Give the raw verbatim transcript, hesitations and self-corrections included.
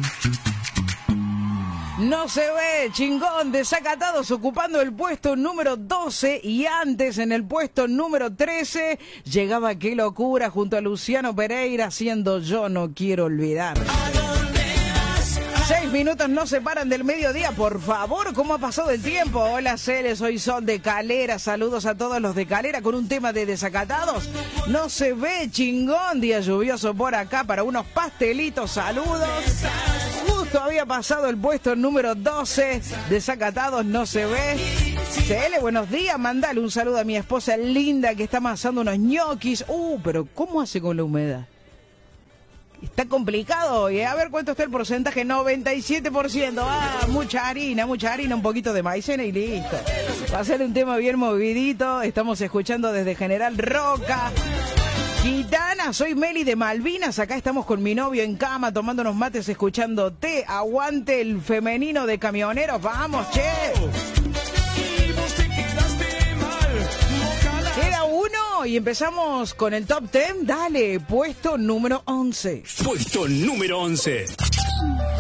No se ve, chingón, Desacatados ocupando el puesto número doce y antes en el puesto número trece llegaba Qué Locura junto a Luciano Pereira haciendo Yo No Quiero Olvidar. Seis minutos nos separan del mediodía, por favor, ¿cómo ha pasado el tiempo? Hola Cele, soy Sol de Calera, saludos a todos los de Calera con un tema de Desacatados. No se ve, chingón, día lluvioso por acá para unos pastelitos, saludos. Justo había pasado el puesto número doce, Desacatados, no se ve. Cele, buenos días, mandale un saludo a mi esposa linda que está amasando unos ñoquis. Uh, pero ¿cómo hace con la humedad? Está complicado hoy, ¿eh? A ver cuánto está el porcentaje, noventa y siete por ciento. Ah, mucha harina, mucha harina, un poquito de maicena y listo. Va a ser un tema bien movidito. Estamos escuchando desde General Roca. Gitana, soy Meli de Malvinas. Acá estamos con mi novio en cama tomando unos mates escuchando té. Aguante el femenino de camioneros. Vamos, che. Queda uno y empezamos con el top diez. Dale, puesto número once. Puesto número once.